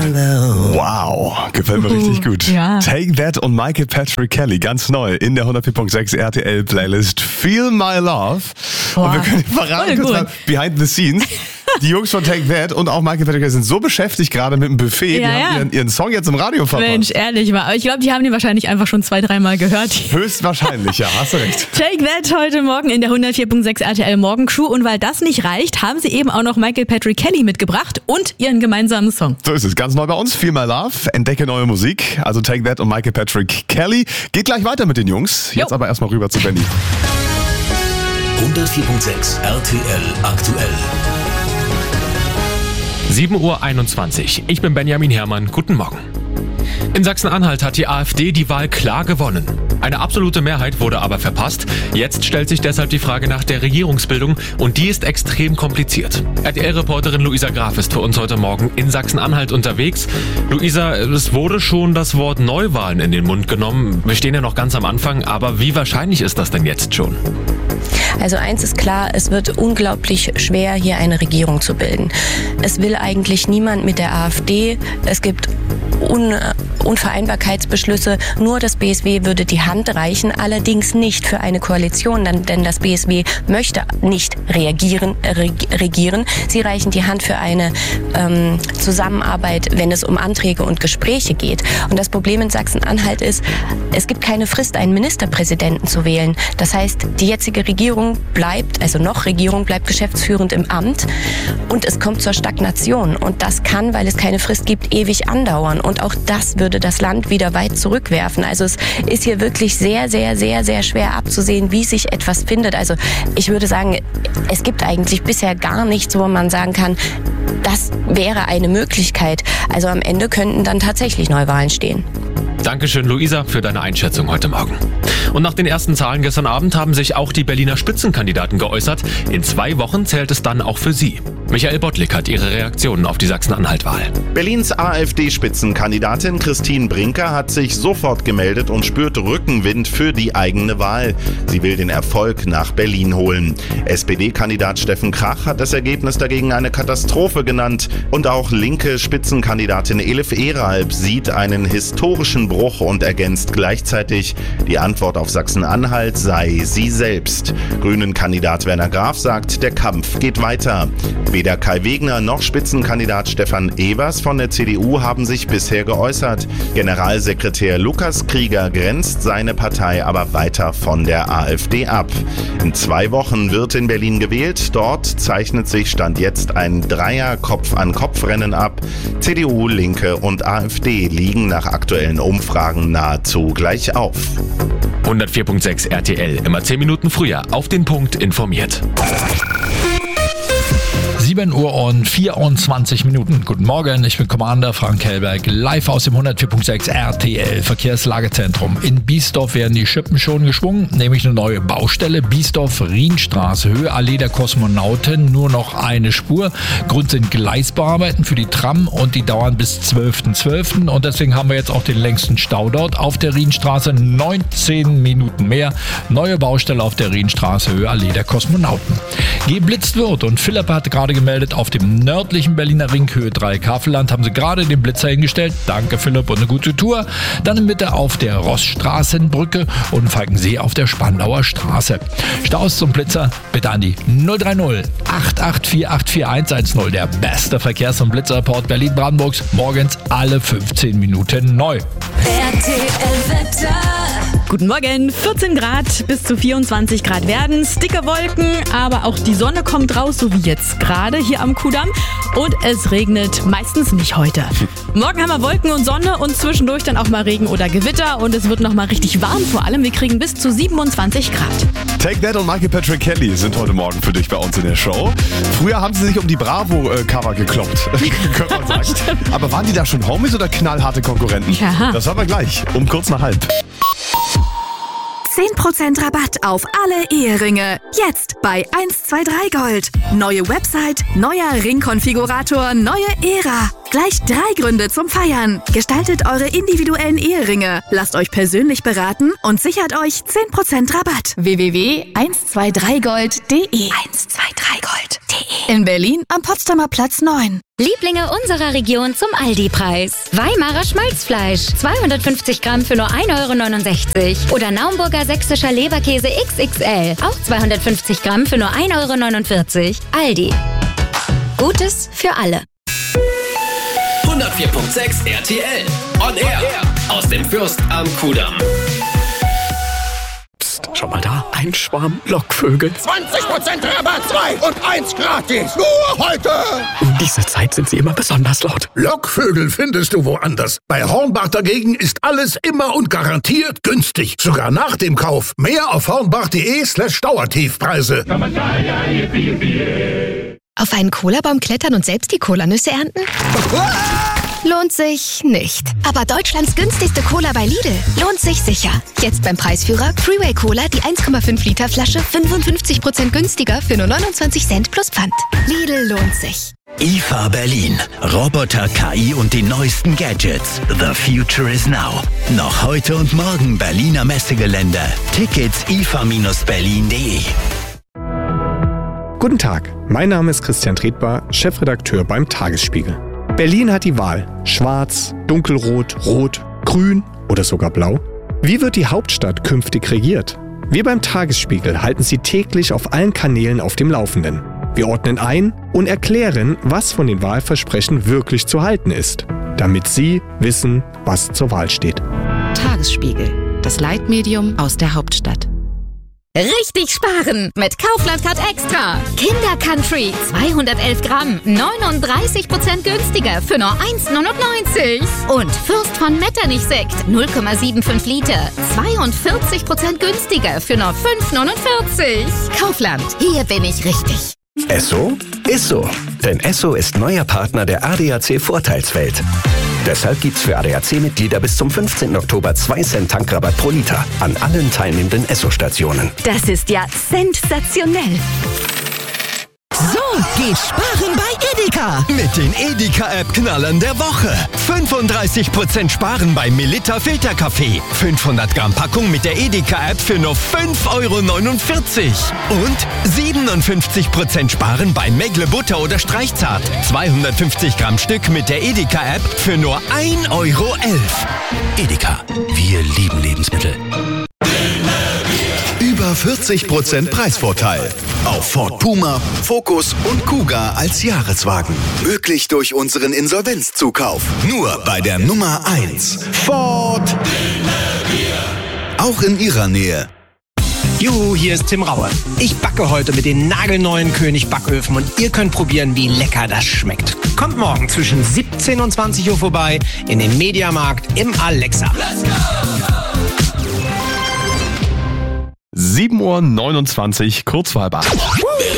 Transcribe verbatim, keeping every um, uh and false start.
love. Wow, gefällt mir richtig gut. Ja. Take That und Michael Patrick Kelly, ganz neu in der hundertvier Komma sechs R T L Playlist Feel My Love. Boah, und wir können verraten, kurz mal behind the scenes. Die Jungs von Take That und auch Michael Patrick Kelly sind so beschäftigt gerade mit dem Buffet, Ja, die ja. haben ihren, ihren Song jetzt im Radio verpasst. Mensch, ehrlich mal. Aber ich glaube, die haben den wahrscheinlich einfach schon zwei, dreimal gehört. Höchstwahrscheinlich, ja, hast du recht. Take That heute Morgen in der hundertvier Komma sechs R T L Morgencrew. Und weil das nicht reicht, haben sie eben auch noch Michael Patrick Kelly mitgebracht und ihren gemeinsamen Song. So ist es, ganz neu bei uns. Feel My Love, entdecke neue Musik. Also Take That und Michael Patrick Kelly. Geht gleich weiter mit den Jungs. Jetzt Jo. aber erstmal rüber zu Benny. hundertvier Komma sechs R T L aktuell. sieben Uhr einundzwanzig. Ich bin Benjamin Herrmann. Guten Morgen. In Sachsen-Anhalt hat die AfD die Wahl klar gewonnen. Eine absolute Mehrheit wurde aber verpasst. Jetzt stellt sich deshalb die Frage nach der Regierungsbildung und die ist extrem kompliziert. R T L-Reporterin Luisa Graf ist für uns heute Morgen in Sachsen-Anhalt unterwegs. Luisa, es wurde schon das Wort Neuwahlen in den Mund genommen. Wir stehen ja noch ganz am Anfang, aber wie wahrscheinlich ist das denn jetzt schon? Also eins ist klar, es wird unglaublich schwer, hier eine Regierung zu bilden. Es will eigentlich niemand mit der AfD. Es gibt Un- Unvereinbarkeitsbeschlüsse. Nur das B S W würde die Hand reichen, allerdings nicht für eine Koalition, denn das B S W möchte nicht reagieren, äh, regieren. Sie reichen die Hand für eine ähm, Zusammenarbeit, wenn es um Anträge und Gespräche geht. Und das Problem in Sachsen-Anhalt ist, es gibt keine Frist, einen Ministerpräsidenten zu wählen. Das heißt, die jetzige Regierung bleibt, also noch Regierung, bleibt geschäftsführend im Amt und es kommt zur Stagnation. Und das kann, weil es keine Frist gibt, ewig andauern. Und auch das würde das Land wieder weit zurückwerfen. Also es ist hier wirklich sehr, sehr, sehr, sehr schwer abzusehen, wie sich etwas findet. Also ich würde sagen, es gibt eigentlich bisher gar nichts, wo man sagen kann, das wäre eine Möglichkeit. Also am Ende könnten dann tatsächlich Neuwahlen stehen. Dankeschön, Luisa, für deine Einschätzung heute Morgen. Und nach den ersten Zahlen gestern Abend haben sich auch die Berliner Spitzenkandidaten geäußert. In zwei Wochen zählt es dann auch für sie. Michael Bottlik hat ihre Reaktionen auf die Sachsen-Anhalt-Wahl. Berlins AfD-Spitzenkandidatin Christine Brinker hat sich sofort gemeldet und spürt Rückenwind für die eigene Wahl. Sie will den Erfolg nach Berlin holen. S P D-Kandidat Steffen Krach hat das Ergebnis dagegen eine Katastrophe genannt. Und auch linke Spitzenkandidatin Elif Eralb sieht einen historischen Bruch und ergänzt gleichzeitig, die Antwort auf Sachsen-Anhalt sei sie selbst. Grünen-Kandidat Werner Graf sagt, der Kampf geht weiter. Weder Kai Wegner noch Spitzenkandidat Stefan Evers von der C D U haben sich bisher geäußert. Generalsekretär Lukas Krieger grenzt seine Partei aber weiter von der AfD ab. In zwei Wochen wird in Berlin gewählt. Dort zeichnet sich Stand jetzt ein Dreier-Kopf-an-Kopf-Rennen ab. C D U, Linke und AfD liegen nach aktuellen Umfragen nahezu gleich auf. hundertvier Komma sechs R T L, immer zehn Minuten früher, auf den Punkt informiert. sieben Uhr und vierundzwanzig Minuten. Guten Morgen, ich bin Commander Frank Hellberg, live aus dem hundertvier Komma sechs R T L Verkehrslagezentrum. In Biesdorf werden die Schippen schon geschwungen, nämlich eine neue Baustelle. Biesdorf-Rienstraße, Höhe Allee der Kosmonauten, nur noch eine Spur. Grund sind Gleisbauarbeiten für die Tram und die dauern bis zwölften zwölften und deswegen haben wir jetzt auch den längsten Stau dort auf der Rienstraße. neunzehn Minuten mehr. Neue Baustelle auf der Rienstraße, Höhe Allee der Kosmonauten. Geblitzt wird und Philipp hat gerade gemeldet, auf dem nördlichen Berliner Ring, Höhe drei Kafelland, haben sie gerade den Blitzer hingestellt. Danke Philipp und eine gute Tour. Dann in Mitte auf der Rossstraßenbrücke und Falkensee auf der Spandauer Straße. Staus zum Blitzer bitte an die null drei null acht acht vier acht vier eins eins null. Der beste Verkehrs- und Blitzerreport Berlin-Brandenburgs. Morgens alle fünfzehn Minuten neu. R T L-Wetter. Guten Morgen, vierzehn Grad bis zu vierundzwanzig Grad werden, dicke Wolken, aber auch die Sonne kommt raus, so wie jetzt gerade hier am Kudamm. Und es regnet meistens nicht heute. Morgen haben wir Wolken und Sonne und zwischendurch dann auch mal Regen oder Gewitter und es wird noch mal richtig warm vor allem. Wir kriegen bis zu siebenundzwanzig Grad. Take That und Michael Patrick Kelly sind heute Morgen für dich bei uns in der Show. Früher haben sie sich um die Bravo-Cover gekloppt, könnte man sagen. Aber waren die da schon Homies oder knallharte Konkurrenten? Ja. Das haben wir gleich, um kurz nach halb. zehn Prozent Rabatt auf alle Eheringe. Jetzt bei eins zwei drei Gold. Neue Website, neuer Ringkonfigurator, neue Ära. Gleich drei Gründe zum Feiern. Gestaltet eure individuellen Eheringe. Lasst euch persönlich beraten und sichert euch zehn Prozent Rabatt. w w w punkt eins zwei drei gold punkt de eins zwei drei gold punkt de In Berlin am Potsdamer Platz neun. Lieblinge unserer Region zum Aldi-Preis. Weimarer Schmalzfleisch, zweihundertfünfzig Gramm für nur ein Euro neunundsechzig. Oder Naumburger sächsischer Leberkäse X X L, auch zweihundertfünfzig Gramm für nur ein Euro neunundvierzig. Aldi. Gutes für alle. hundertvier Komma sechs R T L. On Air. Aus dem Fürst am Kudamm. Psst, schau mal da. Ein Schwarm Lockvögel. zwanzig Prozent Rabatt, zwei und eins gratis. Nur heute. Um diese Zeit sind sie immer besonders laut. Lockvögel findest du woanders. Bei Hornbach dagegen ist alles immer und garantiert günstig. Sogar nach dem Kauf. Mehr auf hornbach.de slash Dauertiefpreise. Auf einen Cola-Baum klettern und selbst die Cola-Nüsse ernten? Lohnt sich nicht. Aber Deutschlands günstigste Cola bei Lidl lohnt sich sicher. Jetzt beim Preisführer Freeway Cola die eins Komma fünf Liter Flasche fünfundfünfzig Prozent günstiger für nur neunundzwanzig Cent plus Pfand. Lidl lohnt sich. I F A Berlin. Roboter, K I und die neuesten Gadgets. The future is now. Noch heute und morgen Berliner Messegelände. Tickets i f a Bindestrich berlin punkt de. Guten Tag, mein Name ist Christian Tretbar, Chefredakteur beim Tagesspiegel. Berlin hat die Wahl. Schwarz, dunkelrot, rot, grün oder sogar blau. Wie wird die Hauptstadt künftig regiert? Wir beim Tagesspiegel halten Sie täglich auf allen Kanälen auf dem Laufenden. Wir ordnen ein und erklären, was von den Wahlversprechen wirklich zu halten ist, damit Sie wissen, was zur Wahl steht. Tagesspiegel, das Leitmedium aus der Hauptstadt. Richtig sparen mit Kaufland Card Extra. Kinder Country zweihundertelf Gramm, neununddreißig Prozent günstiger für nur eins neunundneunzig. Und Fürst von Metternich Sekt null Komma fünfundsiebzig Liter, zweiundvierzig Prozent günstiger für nur fünf neunundvierzig. Kaufland, hier bin ich richtig. Esso ist so. Denn Esso ist neuer Partner der A D A C Vorteilswelt. Deshalb gibt's für A D A C-Mitglieder bis zum fünfzehnten Oktober zwei Cent Tankrabatt pro Liter an allen teilnehmenden Esso-Stationen. Das ist ja sensationell. So geht Sparen bei Edeka. Mit den Edeka-App-Knallern der Woche. fünfunddreißig Prozent Sparen bei Melitta Filterkaffee. fünfhundert Gramm Packung mit der Edeka-App für nur fünf Euro neunundvierzig. Und siebenundfünfzig Prozent Sparen bei Megle Butter oder Streichzart. zweihundertfünfzig Gramm Stück mit der Edeka-App für nur ein Euro elf. Edeka. Wir lieben Lebensmittel. Über vierzig Prozent Preisvorteil auf Ford Puma, Focus und Kuga als Jahreswagen. Möglich durch unseren Insolvenzzukauf. Nur bei der Nummer eins. Ford. Auch in Ihrer Nähe. Juhu, hier ist Tim Raue. Ich backe heute mit den nagelneuen König Backöfen und ihr könnt probieren, wie lecker das schmeckt. Kommt morgen zwischen siebzehn und zwanzig Uhr vorbei in den Mediamarkt im Alexa. Let's go! sieben Uhr neunundzwanzig, kurz vor halb acht.